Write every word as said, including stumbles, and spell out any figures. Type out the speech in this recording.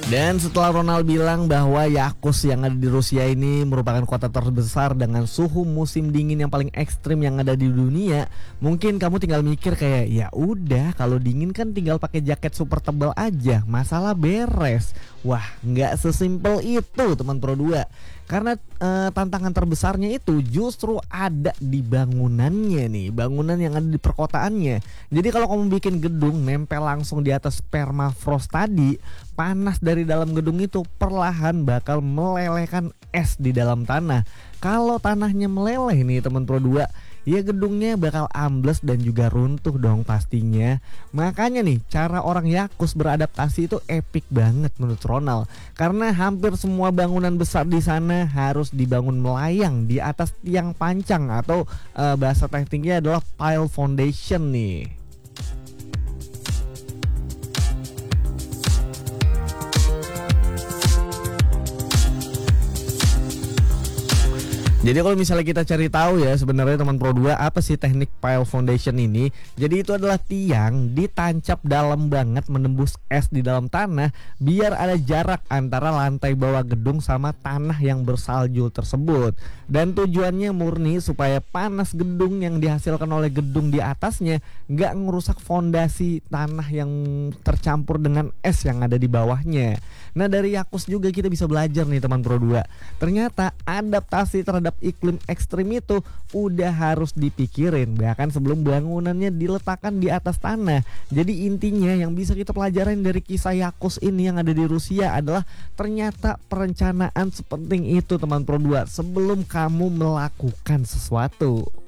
Dan setelah Ronald bilang bahwa Yakutsk yang ada di Rusia ini merupakan kota terbesar dengan suhu musim dingin yang paling ekstrim yang ada di dunia, mungkin kamu tinggal mikir kayak, ya udah kalau dingin kan tinggal pakai jaket super tebal aja, masalah beres. Wah, nggak sesimpel itu teman Pro dua. Karena e, tantangan terbesarnya itu justru ada di bangunannya nih, bangunan yang ada di perkotaannya. Jadi kalau kamu bikin gedung nempel langsung di atas permafrost tadi, panas dari dalam gedung itu perlahan bakal melelehkan es di dalam tanah. Kalau tanahnya meleleh nih teman Pro dua, ya gedungnya bakal ambles dan juga runtuh dong pastinya. Makanya nih cara orang Yakutsk beradaptasi itu epic banget menurut Ronald. Karena hampir semua bangunan besar di sana harus dibangun melayang di atas tiang pancang atau uh, bahasa tekniknya adalah pile foundation nih. Jadi kalau misalnya kita cari tahu ya sebenarnya teman Pro dua apa sih teknik pile foundation ini. Jadi itu adalah tiang ditancap dalam banget menembus es di dalam tanah biar ada jarak antara lantai bawah gedung sama tanah yang bersalju tersebut. Dan tujuannya murni supaya panas gedung yang dihasilkan oleh gedung di atasnya nggak ngerusak fondasi tanah yang tercampur dengan es yang ada di bawahnya. Nah dari Yakutsk juga kita bisa belajar nih teman Pro dua. Ternyata adaptasi terhadap iklim ekstrim itu udah harus dipikirin bahkan sebelum bangunannya diletakkan di atas tanah. Jadi intinya yang bisa kita pelajarin dari kisah Yakutsk ini yang ada di Rusia adalah ternyata perencanaan sepenting itu teman Pro dua sebelum kamu melakukan sesuatu.